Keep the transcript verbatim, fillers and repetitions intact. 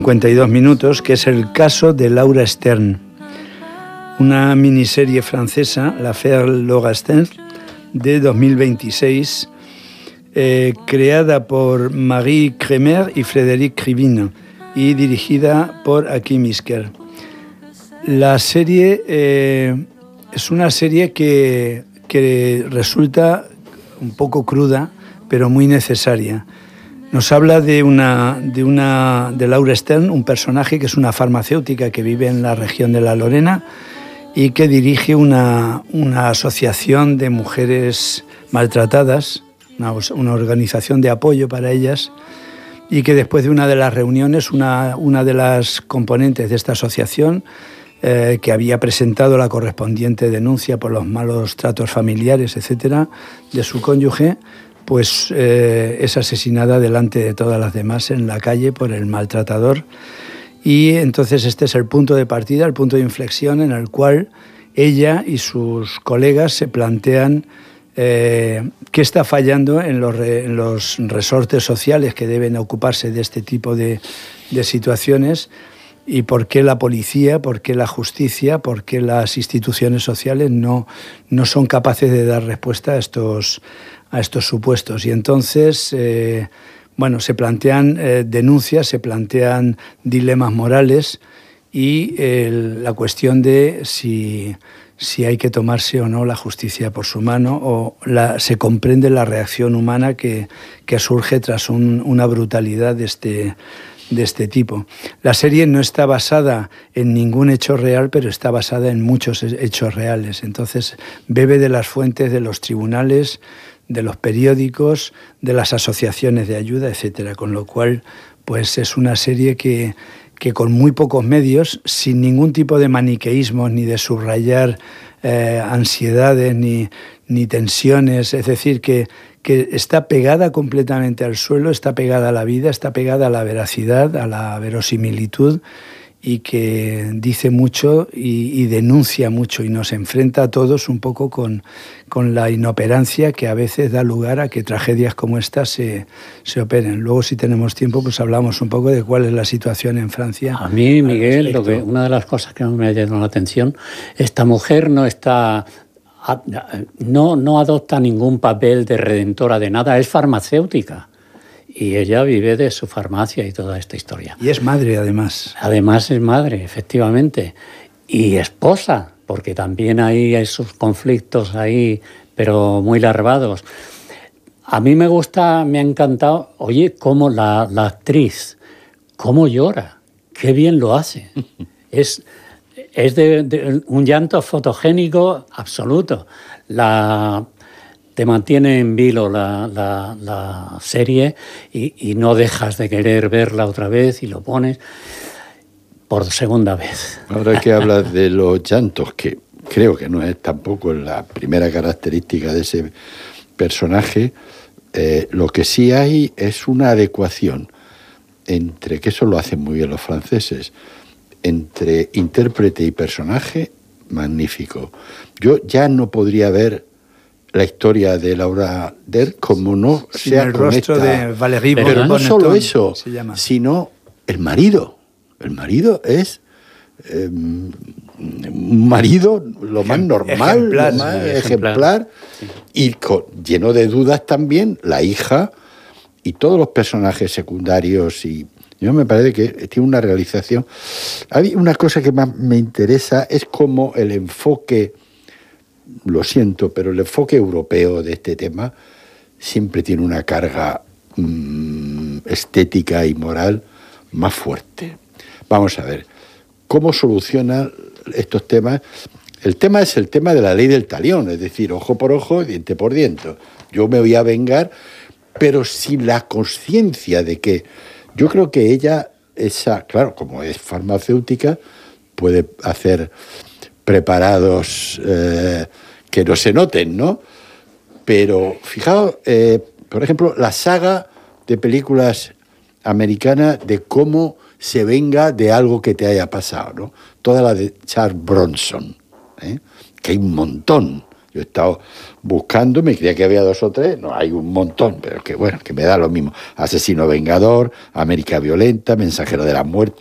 cincuenta y dos minutos, que es el caso de Laura Stern, una miniserie francesa, L'affaire Laura Stern, de dos mil veintiséis, eh, creada por Marie Kremer y Frédéric Krivine y dirigida por Hakim Isker. La serie eh, es una serie que, que resulta un poco cruda, pero muy necesaria. Nos habla de una, de una de Laura Stern, un personaje que es una farmacéutica que vive en la región de la Lorena y que dirige una, una asociación de mujeres maltratadas, una, una organización de apoyo para ellas, y que después de una de las reuniones, una, una de las componentes de esta asociación, eh, que había presentado la correspondiente denuncia por los malos tratos familiares, etcétera, de su cónyuge, pues eh, es asesinada delante de todas las demás en la calle por el maltratador. Y entonces este es el punto de partida, el punto de inflexión en el cual ella y sus colegas se plantean eh, qué está fallando en los, re, en los resortes sociales que deben ocuparse de este tipo de, de situaciones, y por qué la policía, por qué la justicia, por qué las instituciones sociales no, no son capaces de dar respuesta a estos, a estos supuestos. Y entonces, eh, bueno, se plantean eh, denuncias, se plantean dilemas morales y eh, la cuestión de si, si hay que tomarse o no la justicia por su mano, o la, se comprende la reacción humana que, que surge tras un, una brutalidad de este, de este tipo. La serie no está basada en ningún hecho real, pero está basada en muchos hechos reales. Entonces bebe de las fuentes de los tribunales, de los periódicos, de las asociaciones de ayuda, etcétera. Con lo cual, pues es una serie que, que con muy pocos medios, sin ningún tipo de maniqueísmos, ni de subrayar eh, ansiedades, ni, ni tensiones, es decir, que, que está pegada completamente al suelo, está pegada a la vida, está pegada a la veracidad, a la verosimilitud, y que dice mucho y, y denuncia mucho y nos enfrenta a todos un poco con, con la inoperancia que a veces da lugar a que tragedias como esta se, se operen. Luego, si tenemos tiempo, pues hablamos un poco de cuál es la situación en Francia. A mí, Miguel, lo que, una de las cosas que me ha llamado la atención, esta mujer no está... No, no adopta ningún papel de redentora de nada, es farmacéutica. Y ella vive de su farmacia y toda esta historia. Y es madre, además. Además es madre, efectivamente. Y esposa, porque también hay esos conflictos ahí, pero muy larvados. A mí me gusta, me ha encantado, oye, cómo la, la actriz, cómo llora, qué bien lo hace. Es, es de, de un llanto fotogénico absoluto. La... Te mantiene en vilo la, la, la serie y, y no dejas de querer verla otra vez y lo pones por segunda vez. Ahora que hablas de los llantos, que creo que no es tampoco la primera característica de ese personaje, eh, lo que sí hay es una adecuación entre, que eso lo hacen muy bien los franceses, entre intérprete y personaje, magnífico. Yo ya no podría ver la historia de Laura Stern como no Sin sea el con rostro esta, de Valérie pero no solo eso, se llama. sino el marido. El marido es eh, un marido lo más normal, ejemplar, lo más ejemplar, ejemplar sí. Y con, lleno de dudas también, la hija y todos los personajes secundarios. Y yo me parece que tiene una realización. Hay una cosa que más me interesa, es como el enfoque, lo siento, pero el enfoque europeo de este tema siempre tiene una carga mmm, estética y moral más fuerte. Vamos a ver, ¿cómo solucionan estos temas? El tema es el tema de la ley del talión, es decir, ojo por ojo, diente por diente. Yo me voy a vengar, pero sin la conciencia de que yo creo que ella, esa, claro, como es farmacéutica, puede hacer preparados eh, que no se noten, ¿no? Pero fijaos, eh, por ejemplo, la saga de películas americanas de cómo se venga de algo que te haya pasado, ¿no? Toda la de Charles Bronson, ¿eh? Que hay un montón, Yo he estado buscando, me creía que había dos o tres, no, hay un montón, pero que bueno, que me da lo mismo. Asesino Vengador, América Violenta, Mensajero de la Muerte,